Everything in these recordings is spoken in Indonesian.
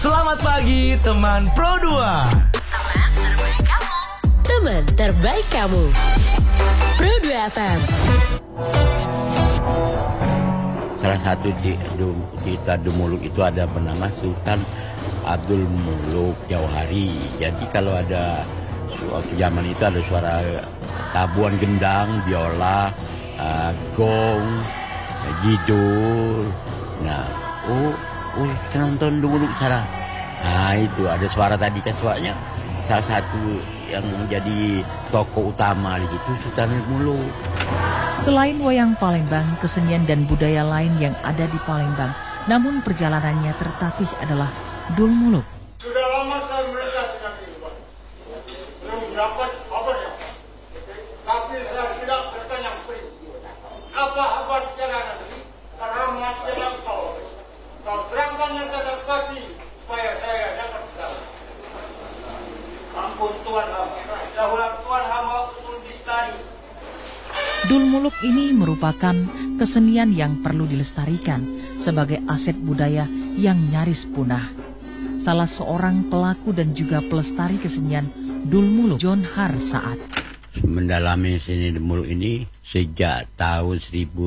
Selamat pagi teman Pro 2. Teman terbaik kamu. Pro 2 FM. Salah satu cerita Dumuluk itu ada bernama Sultan Abdul Muluk Jauhari. Jadi kalau ada waktu zaman itu ada suara tabuhan gendang, biola, gong, gidul. Nah, kita nonton Dumuluk sana. Nah itu ada suara tadi kan suaranya. Salah satu yang menjadi tokoh utama di situ Sultan Muluk. Selain wayang Palembang, kesenian dan budaya lain yang ada di Palembang, namun perjalanannya tertatih adalah Dul Muluk. Sudah lama saya melihat dengan ini, Pak. Belum dapat kabarnya. Tapi saya tidak bertanya apa bicara nanti, karena mati langsung. Kau serangkan yang saya pasti, supaya saya dapat tahu. Ampun Tuhan hamba, dahulu Tuhan hamba usul bistari. Dul Muluk ini merupakan kesenian yang perlu dilestarikan sebagai aset budaya yang nyaris punah. Salah seorang pelaku dan juga pelestari kesenian Dul Muluk, John Har Saat. Mendalami seni Dul Muluk ini sejak tahun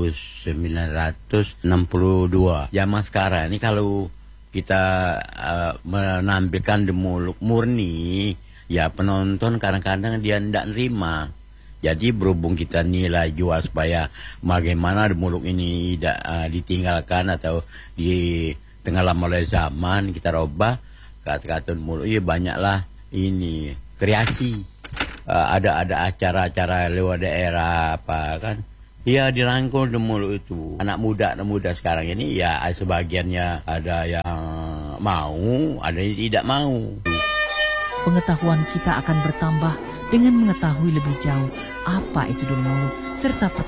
1962. Zaman sekarang ini kalau kita menampilkan Dul Muluk murni, ya penonton kadang-kadang dia tidak nerima. Jadi berhubung kita nilai jual supaya bagaimana Dul Muluk ini tidak ditinggalkan atau ditenggelam oleh zaman, kita robah kata-kata Dul Muluk. Ya banyaklah ini kreasi. Ada acara-acara lewat daerah apa kan. Ya dirangkul Dul Muluk itu. Anak muda sekarang ini ya sebagiannya ada yang mau, ada yang tidak mau. Pengetahuan kita akan bertambah dengan mengetahui lebih jauh apa itu Dul Muluk serta